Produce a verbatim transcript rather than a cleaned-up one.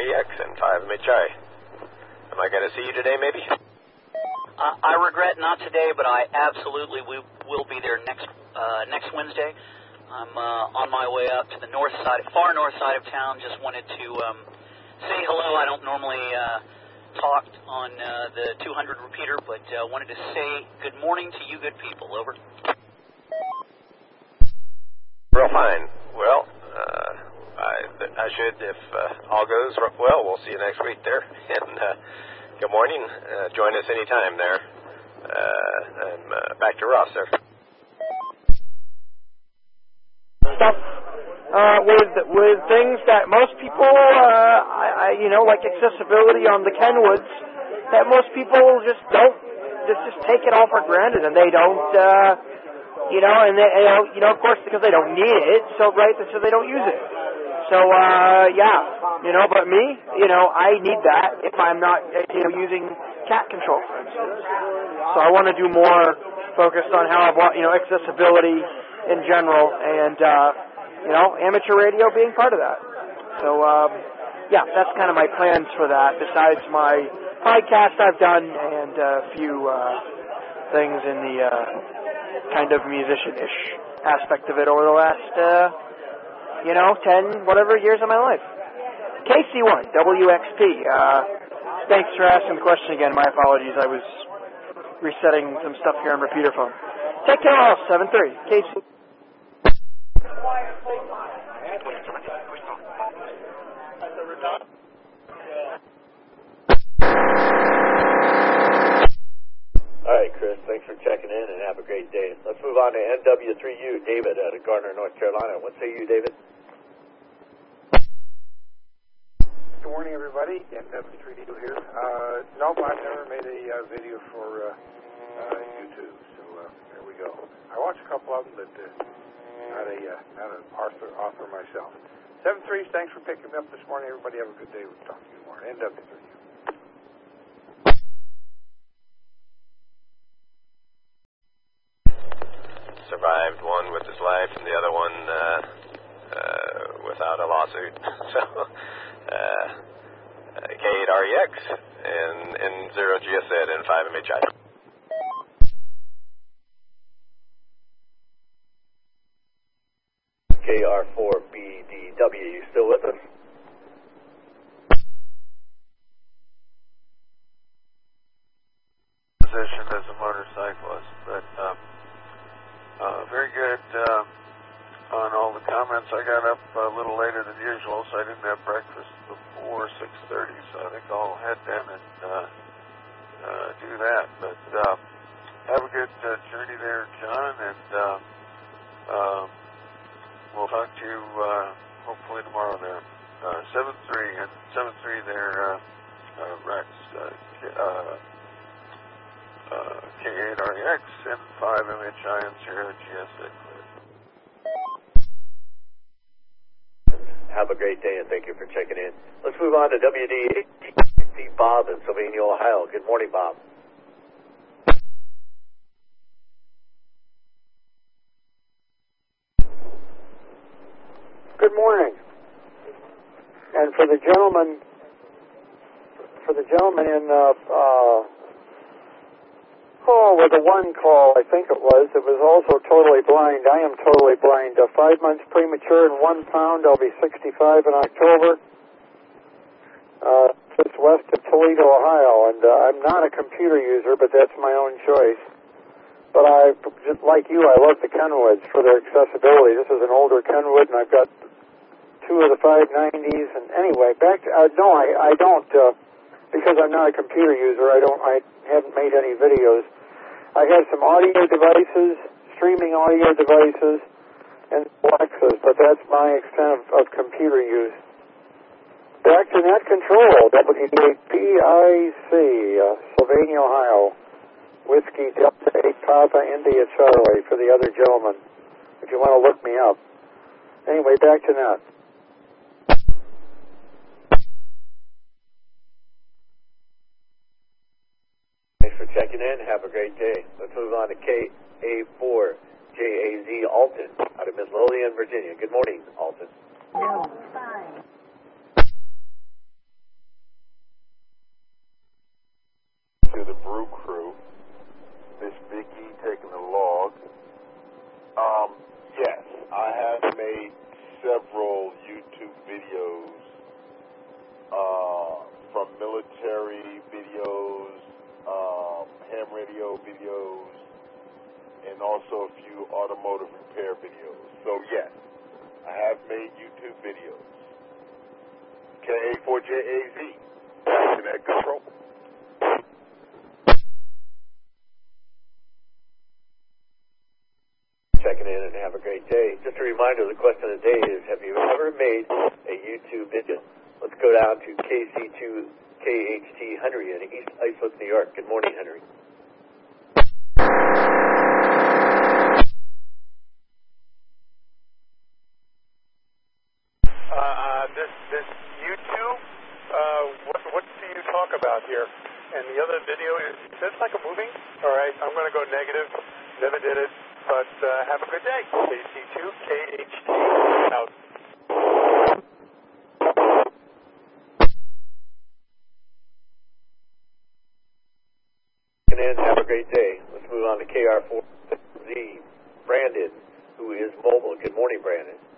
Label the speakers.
Speaker 1: E X and five M H I. Am I going to see you today, maybe?
Speaker 2: Uh, I regret not today, but I absolutely we will be there next uh, next Wednesday. I'm uh, on my way up to the north side, far north side of town. Just wanted to um, say hello. I don't normally uh, talk on uh, the two hundred repeater, but uh, wanted to say good morning to you good people. Over.
Speaker 1: Real fine. Well, uh, I, I should, if uh, all goes well, we'll see you next week there. And uh, good morning. Uh, join us anytime there. Uh, and uh, back to Ross, sir.
Speaker 3: Stuff uh, with with things that most people, uh, I, I, you know, like accessibility on the Kenwoods, that most people just don't, just just take it all for granted, and they don't. Uh, You know, and they, you know, you know, of course, because they don't need it, so right, so they don't use it. So, uh, yeah, you know, but me, you know, I need that if I'm not, you know, using cat control, for instance. So I want to do more focused on how I want, you know, accessibility in general, and, uh, you know, amateur radio being part of that. So, um, yeah, that's kind of my plans for that, besides my podcast I've done and a few uh, things in the uh, kind of musician-ish aspect of it over the last, uh, you know, ten, whatever years of my life. K C one, W X P. Uh, thanks for asking the question again. My apologies. I was resetting some stuff here on repeater phone. Take care all, seven three. K C.
Speaker 4: All right, Chris, thanks for checking in and have a great day. Let's move on to N W three U, David out of Gardner, North Carolina. What say you, David?
Speaker 5: Good morning, everybody. N W three U here. Uh, no, I've never made a uh, video for uh, uh, YouTube, so uh, there we go. I watched a couple of them, but uh, not a uh, not an author, author myself. seven three, thanks for picking me up this morning. Everybody have a good day. We'll talk to you tomorrow. N W three U.
Speaker 1: Survived one with his life and the other one uh, uh, without a lawsuit. So, uh, K eight R E X and N zero G S Z and five M H I.
Speaker 4: K R four B D W, you still with us?
Speaker 6: Position as a motorcyclist, but um, uh, very good uh, on all the comments. I got up a little later than usual, so I didn't have breakfast before six thirty, so I think I'll head down and uh, uh, do that. But uh, have a good uh, journey there, John, and uh, uh, we'll talk to you uh, hopefully tomorrow there. Uh, seven three and seven three there, uh, uh, Rex. Uh, uh, Uh, K eight R E X and five M H I and zero G S A.
Speaker 4: Have a great day and thank you for checking in. Let's move on to W D eight, Bob in Sylvania, Ohio. Good morning, Bob.
Speaker 7: Good morning. And for the gentleman, for the gentleman in uh, uh, Oh, with the one call, I think it was, it was also totally blind. I am totally blind. Uh, five months premature and one pound. I'll be sixty-five in October. Uh, just west of Toledo, Ohio. And uh, I'm not a computer user, but that's my own choice. But I, just like you, I love the Kenwoods for their accessibility. This is an older Kenwood, and I've got two of the five nineties. And anyway, back to, uh, no, I, I don't, uh, because I'm not a computer user, I don't, I haven't made any videos. I have some audio devices, streaming audio devices, and Alexas, but that's my extent of, of computer use. Back to net control, W D P I C, uh, Sylvania, Ohio. Whiskey Delta eight Papa India Charlie for the other gentleman, if you want to look me up. Anyway, back to net.
Speaker 4: Thanks for checking in. Have a great day. Let's move on to K A four J A Z Alton out of Miss Lillian, Virginia. Good morning, Alton.
Speaker 8: No, fine. Brew Crew. Miss Big E taking the log. Um, yes, I have made several YouTube videos, uh, from military videos, um, ham radio videos, and also a few automotive repair videos. So yes, I have made YouTube videos. K A four J A Z, Connect Control.
Speaker 4: Checking in and have a great day. Just a reminder, the question of the day is, have you ever made a YouTube video? Let's go down to K C two K H T Henry in East Islip, New York. Good morning, Henry.
Speaker 5: Uh, this this YouTube, uh, what what do you talk about here? And the other video is, is this like a movie? All right, I'm going to go negative. Never did it, but uh, have a good day. K C two K H T out.
Speaker 4: And have a great day. Let's move on to K R four Z, Brandon, who is mobile. Good morning, Brandon.